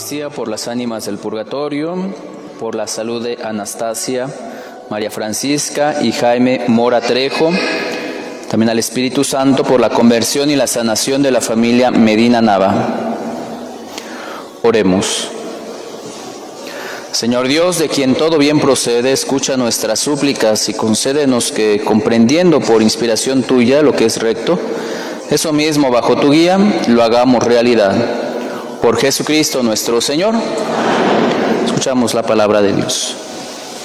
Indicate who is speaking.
Speaker 1: Eucaristía por las ánimas del purgatorio, por la salud de Anastasia, María Francisca y Jaime Mora Trejo, también al Espíritu Santo por la conversión y la sanación de la familia Medina Nava. Oremos. Señor Dios, de quien todo bien procede, escucha nuestras súplicas y concédenos que, comprendiendo por inspiración tuya lo que es recto, eso mismo bajo tu guía lo hagamos realidad. Por Jesucristo nuestro Señor. Escuchamos la palabra de Dios.